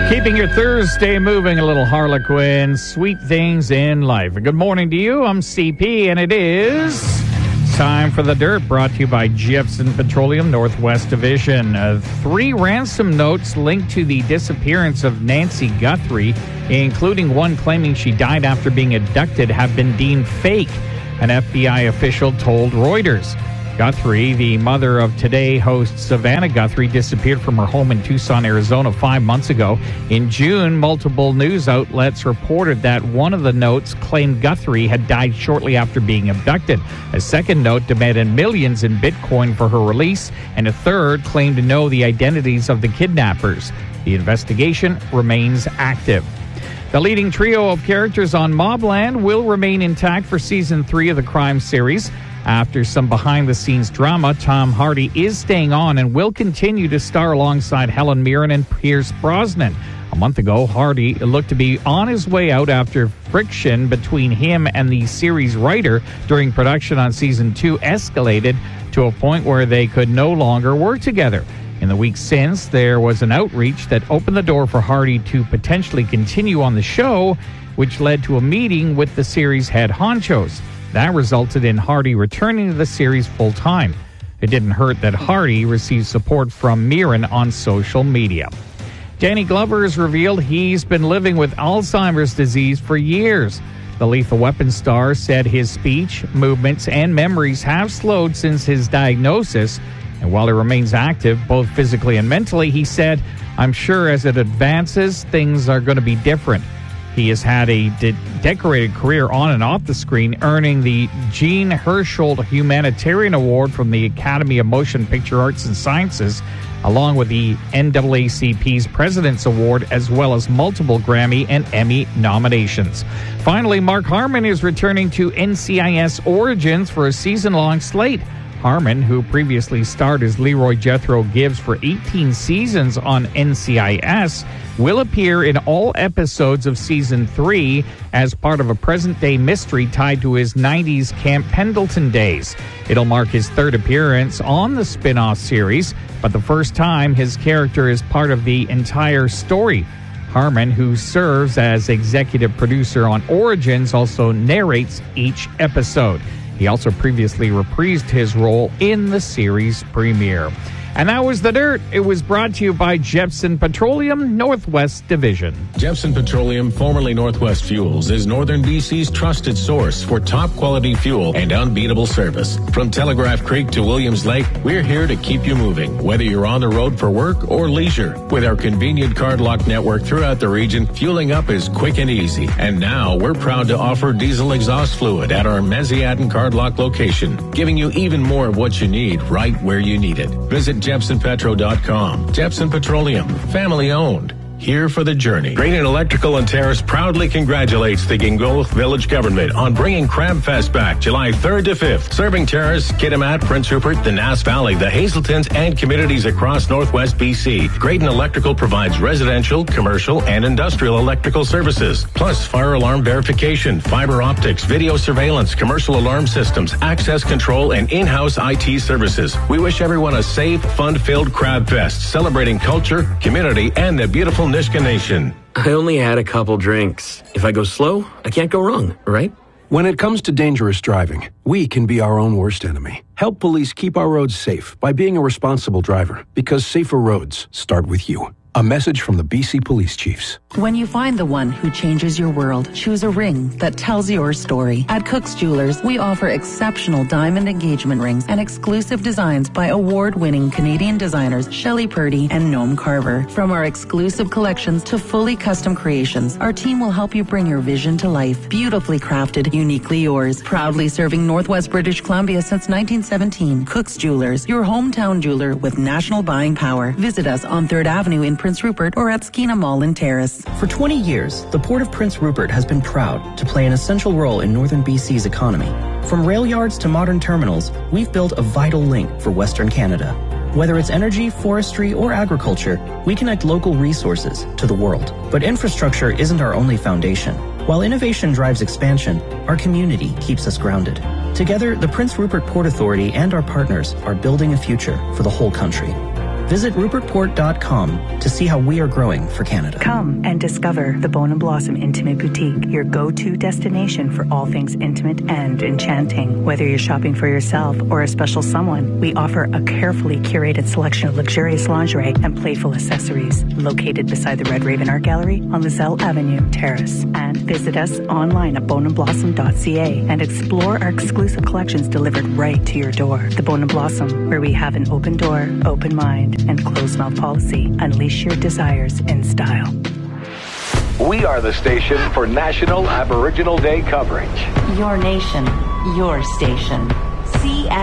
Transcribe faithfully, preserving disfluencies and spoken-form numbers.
Keeping your Thursday moving a little, Harlequin. Sweet things in life. Good morning to you. I'm C P, and it is time for The Dirt, brought to you by Jepson Petroleum Northwest Division. Uh, three ransom notes linked to the disappearance of Nancy Guthrie, including one claiming she died after being abducted, have been deemed fake, an F B I official told Reuters. Guthrie, the mother of Today host Savannah Guthrie, disappeared from her home in Tucson, Arizona five months ago. In June, multiple news outlets reported that one of the notes claimed Guthrie had died shortly after being abducted. A second note demanded millions in Bitcoin for her release, and a third claimed to know the identities of the kidnappers. The investigation remains active. The leading trio of characters on Mobland will remain intact for season three of the crime series. After some behind-the-scenes drama, Tom Hardy is staying on and will continue to star alongside Helen Mirren and Pierce Brosnan. A month ago, Hardy looked to be on his way out after friction between him and the series writer during production on season two escalated to a point where they could no longer work together. In the weeks since, there was an outreach that opened the door for Hardy to potentially continue on the show, which led to a meeting with the series head honchos. That resulted in Hardy returning to the series full-time. It didn't hurt that Hardy received support from Mirren on social media. Danny Glover has revealed he's been living with Alzheimer's disease for years. The Lethal Weapon star said his speech, movements, and memories have slowed since his diagnosis. And while he remains active, both physically and mentally, he said, "I'm sure as it advances, things are going to be different." He has had a de- decorated career on and off the screen, earning the Jean Hersholt Humanitarian Award from the Academy of Motion Picture Arts and Sciences, along with the N double A C P's President's Award, as well as multiple Grammy and Emmy nominations. Finally, Mark Harmon is returning to N C I S Origins for a season-long slate. Harmon, who previously starred as Leroy Jethro Gibbs for eighteen seasons on N C I S, will appear in all episodes of season three as part of a present-day mystery tied to his nineties Camp Pendleton days. It'll mark his third appearance on the spin-off series, but the first time his character is part of the entire story. Harmon, who serves as executive producer on Origins, also narrates each episode. He also previously reprised his role in the series premiere. And that was The Dirt. It was brought to you by Jepson Petroleum Northwest Division. Jepson Petroleum, formerly Northwest Fuels, is Northern B C's trusted source for top-quality fuel and unbeatable service. From Telegraph Creek to Williams Lake, we're here to keep you moving, whether you're on the road for work or leisure. With our convenient card lock network throughout the region, fueling up is quick and easy. And now, we're proud to offer diesel exhaust fluid at our Meziadin card lock location, giving you even more of what you need right where you need it. Visit Jepson Petro dot com. Jepson Petroleum, family owned. Here for the journey. Graydon Electrical and Terrace proudly congratulates the Gingolth Village government on bringing Crab Fest back July third to fifth, serving Terrace, Kitimat, Prince Rupert, the Nass Valley, the Hazeltons, and communities across Northwest B C. Graydon Electrical provides residential, commercial, and industrial electrical services, plus fire alarm verification, fiber optics, video surveillance, commercial alarm systems, access control, and in-house I T services. We wish everyone a safe, fun-filled Crab Fest, celebrating culture, community, and the beautiful Nisga'a Nation. I only had a couple drinks. If I go slow, I can't go wrong, right? When it comes to dangerous driving, we can be our own worst enemy. Help police keep our roads safe by being a responsible driver, because safer roads start with you. A message from the B C Police Chiefs. When you find the one who changes your world, choose a ring that tells your story. At Cook's Jewelers, we offer exceptional diamond engagement rings and exclusive designs by award-winning Canadian designers Shelley Purdy and Noam Carver. From our exclusive collections to fully custom creations, our team will help you bring your vision to life. Beautifully crafted, uniquely yours. Proudly serving Northwest British Columbia since nineteen seventeen. Cook's Jewelers, your hometown jeweler with national buying power. Visit us on third Avenue in Prince Rupert or at Skeena Mall in Terrace. For twenty years, the Port of Prince Rupert has been proud to play an essential role in northern B C's economy. From rail yards to modern terminals, we've built a vital link for Western Canada. Whether it's energy, forestry, or agriculture, we connect local resources to the world. But infrastructure isn't our only foundation. While innovation drives expansion, our community keeps us grounded. Together, the Prince Rupert Port Authority and our partners are building a future for the whole country. Visit rupert port dot com to see how we are growing for Canada. Come and discover the Bone and Blossom Intimate Boutique, your go-to destination for all things intimate and enchanting. Whether you're shopping for yourself or a special someone, we offer a carefully curated selection of luxurious lingerie and playful accessories. Located beside the Red Raven Art Gallery on Lizelle Avenue, Terrace. And visit us online at bone and blossom dot c a and explore our exclusive collections delivered right to your door. The Bone and Blossom, where we have an open door, open mind, and closed mouth policy. Unleash your desires in style. We are the station for National Aboriginal Day coverage. Your nation, your station. C